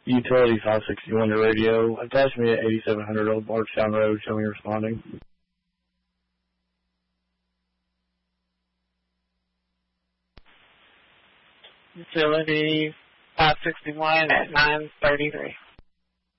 Utility 561 to radio. Attach me at 8700 Old Bardstown Road. Show me responding. Utility 561 at 933.